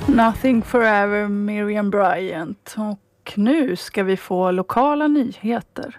Nothing Forever, Miriam Bryant. Och nu ska vi få lokala nyheter.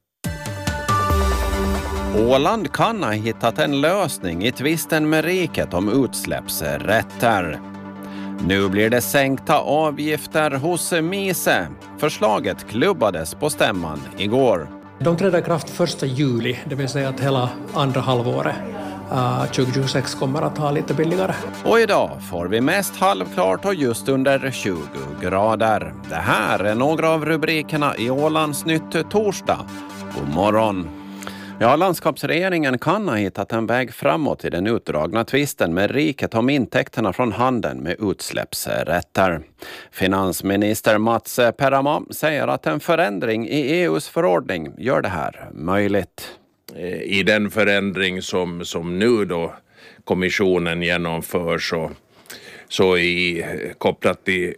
Åland kan ha hittat en lösning i tvisten med riket om utsläppsrätter. Nu blir det sänkta avgifter hos Mise. Förslaget klubbades på stämman igår. De träder i kraft 1 juli, det vill säga att hela andra halvåret 2026 kommer att ha lite billigare. Och idag får vi mest halvklart och just under 20 grader. Det här är några av rubrikerna i Ålands Nytt torsdag. God morgon! Ja, landskapsregeringen kan ha hittat en väg framåt i den utdragna tvisten med riket om intäkterna från handeln med utsläppsrätter. Finansminister Mats Perama säger att en förändring i EUs förordning gör det här möjligt. I den förändring som nu då kommissionen genomför så kopplat till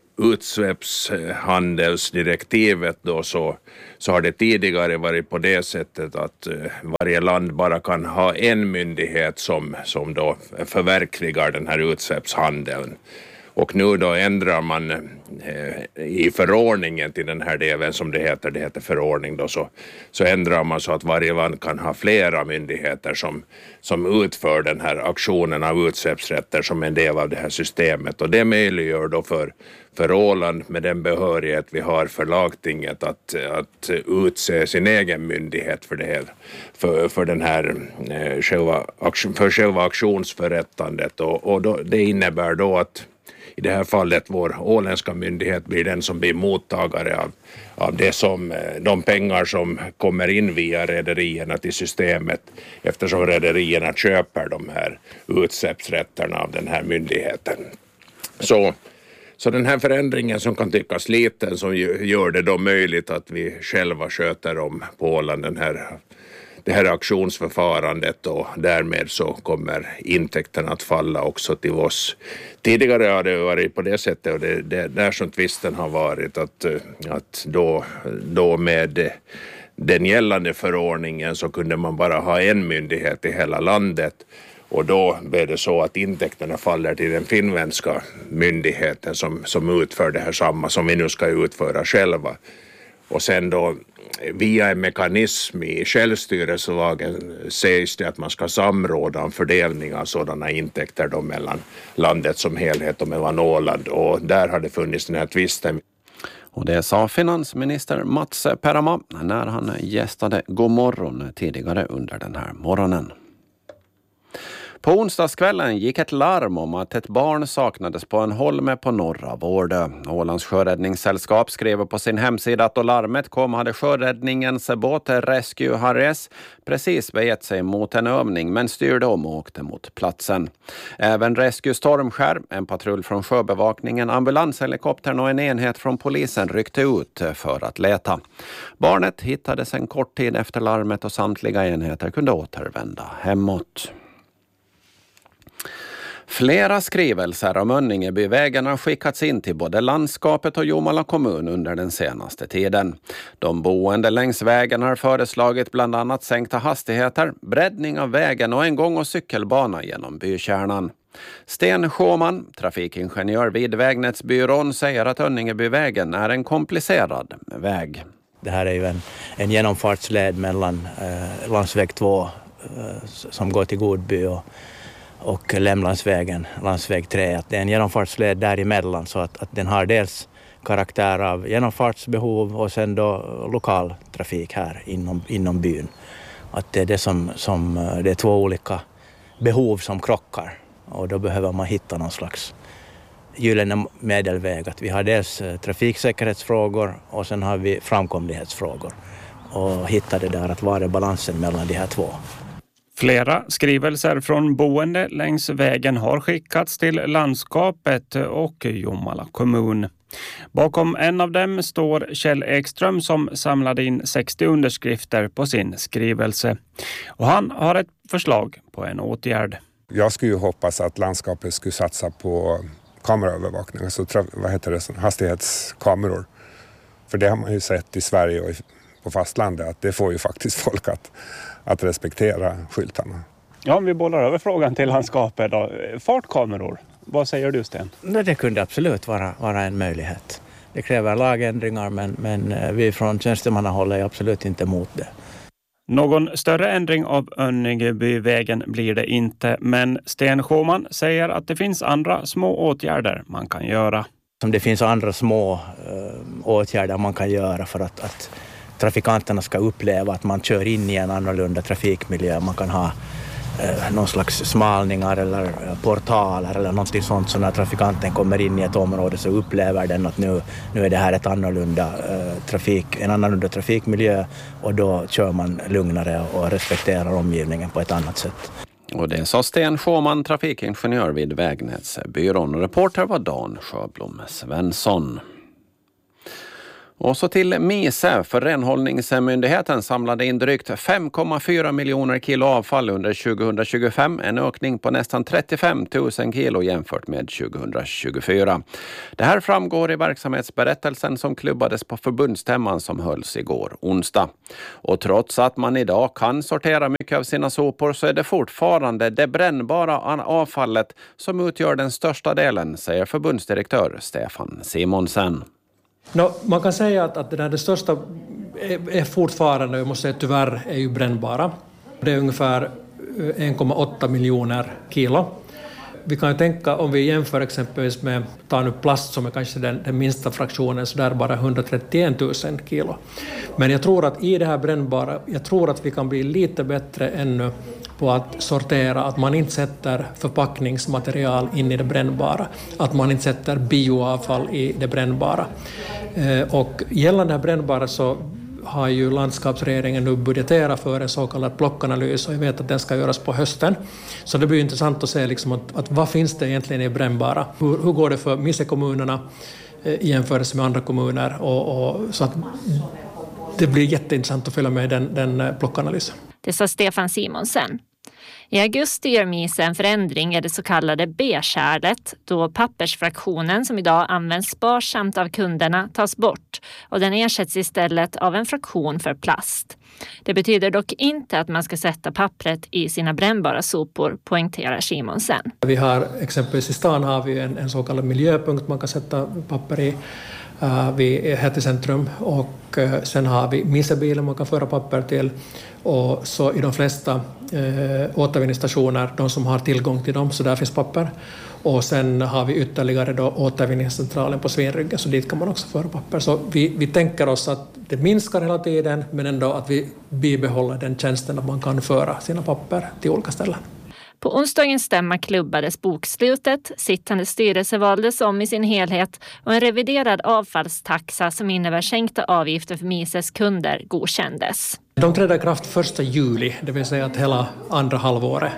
utsläppshandelsdirektivet då så har det tidigare varit på det sättet att varje land bara kan ha en myndighet som då förverkligar den här utsläppshandeln. Och nu då ändrar man i förordningen till den här delen som det heter förordning då, så ändrar man så att varje land kan ha flera myndigheter som utför den här aktionen av utsläppsrätter som en del av det här systemet. Och det möjliggör då för Åland med den behörighet vi har för lagtinget att utse sin egen myndighet för det här, för den här själva aktionsförrättandet. Och då, det innebär då att i det här fallet vår åländska myndighet blir den som blir mottagare av det som, de pengar som kommer in via rederierna till systemet, eftersom rederierna köper de här utsläppsrätterna av den här myndigheten. Så den här förändringen som kan tyckas liten som gör det då möjligt att vi själva sköter om på Åland det här auktionsförfarandet och därmed så kommer intäkterna att falla också till oss. Tidigare har det varit på det sättet och det där som tvisten har varit att då med den gällande förordningen så kunde man bara ha en myndighet i hela landet och då blev det så att intäkterna faller till den finländska myndigheten som utför det här samma som vi nu ska utföra själva. Och sen då via en mekanism i självstyrelselagen sägs det att man ska samråda om fördelning av sådana intäkter då mellan landet som helhet och mellan Åland. Och där har det funnits den här tvisten. Och det sa finansminister Mats Perama när han gästade God morgon tidigare under den här morgonen. På onsdagskvällen gick ett larm om att ett barn saknades på en holme på norra Vårdö. Ålands sjöräddningssällskap skrev på sin hemsida att då larmet kom hade sjöräddningens båt Rescue Harris precis begett sig mot en övning men styrde om och åkte mot platsen. Även Rescue Stormskär, en patrull från sjöbevakningen, ambulanshelikoptern och en enhet från polisen ryckte ut för att leta. Barnet hittades en kort tid efter larmet och samtliga enheter kunde återvända hemåt. Flera skrivelser om Önningebyvägen har skickats in till både landskapet och Jomala kommun under den senaste tiden. De boende längs vägen har föreslagit bland annat sänkta hastigheter, breddning av vägen och en gång- och cykelbana genom bykärnan. Sten Sjöman, trafikingenjör vid Vägnätsbyrån, säger att Önningebyvägen är en komplicerad väg. Det här är ju en genomfartsled mellan landsväg 2 som går till Godby och Lämlandsvägen, landsväg 3, att det är en genomfartsled däremellan så att den har dels karaktär av genomfartsbehov och sen då lokal trafik här inom byn. Att det är det som det är två olika behov som krockar och då behöver man hitta någon slags gyllene medelväg. Att vi har dels trafiksäkerhetsfrågor och sen har vi framkomlighetsfrågor och hitta det där att vara balansen mellan de här två. Flera skrivelser från boende längs vägen har skickats till landskapet och Jomala kommun. Bakom en av dem står Kjell Ekström som samlade in 60 underskrifter på sin skrivelse. Och han har ett förslag på en åtgärd. Jag skulle ju hoppas att landskapet skulle satsa på kameraövervakning, alltså hastighetskameror. För det har man ju sett i Sverige och på fastlandet att det får ju faktiskt folk att respektera skyltarna. Ja, om vi bollar över frågan till landskapet då. Fartkameror, Vad säger du, Sten? Det kunde absolut vara en möjlighet. Det kräver lagändringar men vi från tjänstemannahåll är absolut inte emot det. Någon större ändring av Önningebyvägen blir det inte, men Sten Sjöman säger att det finns andra små åtgärder man kan göra. Det finns andra små åtgärder man kan göra för att trafikanterna ska uppleva att man kör in i en annorlunda trafikmiljö. Man kan ha någon slags smalningar eller portaler eller någonting sånt, så när trafikanten kommer in i ett område så upplever den att nu är det här en annorlunda trafikmiljö, och då kör man lugnare och respekterar omgivningen på ett annat sätt. Och det sa Sten Sjöman, trafikingenjör vid Vägnätsbyrån. Reporter var Dan Sjöblom Svensson. Och så till Mise, för renhållningsmyndigheten samlade in drygt 5,4 miljoner kilo avfall under 2025, en ökning på nästan 35 000 kilo jämfört med 2024. Det här framgår i verksamhetsberättelsen som klubbades på förbundsstämman som hölls igår onsdag. Och trots att man idag kan sortera mycket av sina sopor så är det fortfarande det brännbara avfallet som utgör den största delen, säger förbundsdirektör Stefan Simonsen. Man kan säga att det största är fortfarande, jag måste säga tyvärr, är ju brännbara. Det är ungefär 1,8 miljoner kilo. Vi kan ju tänka, om vi jämför exempelvis med plast som är kanske den minsta fraktionen, så där är bara 131 000 kilo. Men jag tror att i det här brännbara, vi kan bli lite bättre ännu på att sortera, att man inte sätter förpackningsmaterial in i det brännbara, att man inte sätter bioavfall i det brännbara. Och gällande det här brännbara så har ju landskapsregeringen nu budgeterat för en så kallad plockanalys, och jag vet att den ska göras på hösten. Så det blir intressant att se liksom att vad finns det egentligen i brännbara? Hur går det för Mise-kommunerna i jämförelse med andra kommuner? Och så att det blir jätteintressant att följa med den plockanalysen. Det sa Stefan Simonsen. I augusti gör Mise en förändring i det så kallade B-kärlet, då pappersfraktionen som idag används sparsamt av kunderna tas bort och den ersätts istället av en fraktion för plast. Det betyder dock inte att man ska sätta pappret i sina brännbara sopor, poängterar Simonsen. Vi har exempelvis i stan har vi en så kallad miljöpunkt man kan sätta papper i. Vi är här i centrum, och sen har vi Mise-bilen man kan föra papper till, och så i de flesta återvinningsstationer, de som har tillgång till dem, så där finns papper. Och sen har vi ytterligare då återvinningscentralen på Svinryggen, så dit kan man också föra papper. Så vi tänker oss att det minskar hela tiden, men ändå att vi bibehåller den tjänsten att man kan föra sina papper till olika ställen. På onsdagens stämma klubbades bokslutet, sittande styrelse valdes om i sin helhet och en reviderad avfallstaxa som innebär sänkta avgifter för Mises kunder godkändes. De trädde i kraft 1 juli, det vill säga att hela andra halvåret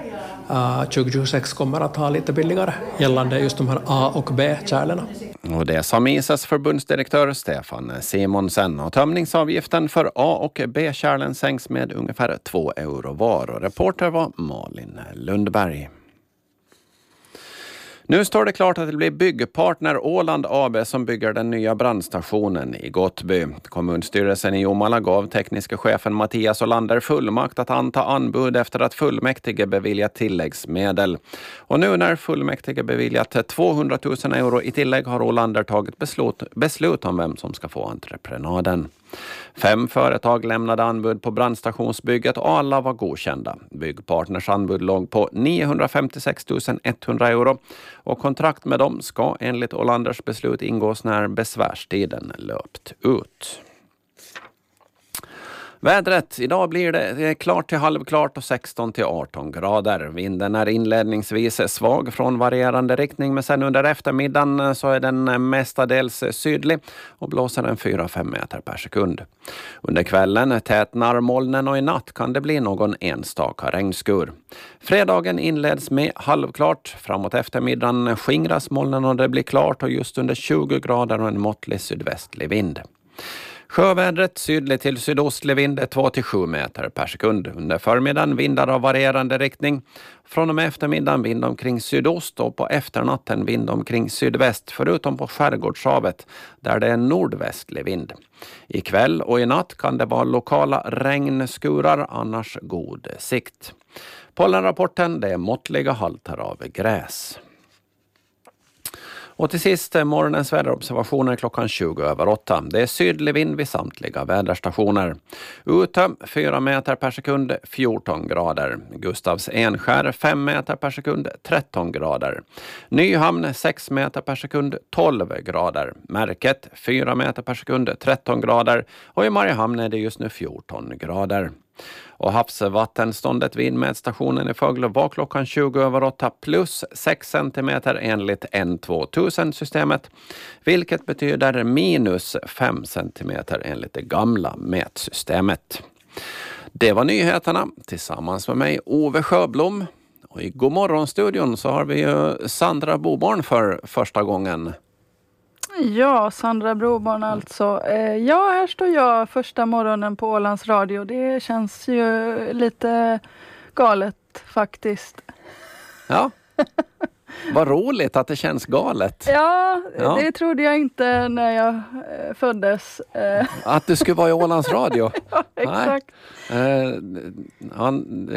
2026 kommer att ha lite billigare gällande just de här A- och B-kärlen. Och det sa Mises förbundsdirektör Stefan Simonsen. Och tömningsavgiften för A- och B-kärlen sänks med ungefär 2 euro var. Och reporter var Malin Lundberg. Nu står det klart att det blir Byggpartner Åland AB som bygger den nya brandstationen i Gottby. Kommunstyrelsen i Jomala gav tekniska chefen Mattias Olander fullmakt att anta anbud efter att fullmäktige beviljat tilläggsmedel. Och nu när fullmäktige beviljat 200 000 euro i tillägg har Olander tagit beslut om vem som ska få entreprenaden. 5 företag lämnade anbud på brandstationsbygget och alla var godkända. Byggpartners anbud låg på 956 100 euro och kontrakt med dem ska enligt Olanders beslut ingås när besvärstiden löpt ut. Vädret. Idag blir det klart till halvklart och 16 till 18 grader. Vinden är inledningsvis svag från varierande riktning, men sen under eftermiddagen så är den mestadels sydlig och blåser en 4-5 meter per sekund. Under kvällen tätnar molnen och i natt kan det bli någon enstaka regnskur. Fredagen inleds med halvklart. Framåt eftermiddagen skingras molnen och det blir klart och just under 20 grader och en måttlig sydvästlig vind. Sjövädret sydlig till sydostlig vind 2-7 meter per sekund. Under förmiddagen vindar av varierande riktning. Från och med eftermiddagen vind omkring sydost och på efternatten vind omkring sydväst förutom på skärgårdshavet där det är nordvästlig vind. I kväll och i natt kan det vara lokala regnskurar, annars god sikt. Pollenrapporten, det är måttliga halter av gräs. Och till sist morgonens väderobservationer klockan 7:20. Det är sydlig vind vid samtliga väderstationer. Ute 4 meter per sekund 14 grader. Gustavs Enskär 5 meter per sekund 13 grader. Nyhamn 6 meter per sekund 12 grader. Märket 4 meter per sekund 13 grader. Och i Mariehamn är det just nu 14 grader. Och havsvattenståndet vid mätstationen i Fögle var klockan 20:08 plus 6 centimeter enligt N2000-systemet, vilket betyder minus 5 centimeter enligt det gamla mätsystemet. Det var nyheterna tillsammans med mig, Ove Sjöblom. Och i Godmorgonstudion så har vi ju Sandra Boborn för första gången. Ja, Sandra Broborn alltså. Ja, här står jag första morgonen på Ålands Radio. Det känns ju lite galet faktiskt. Ja, vad roligt att det känns galet. Ja, det trodde jag inte när jag föddes. Att du skulle vara i Ålands Radio? Ja, exakt. Nej.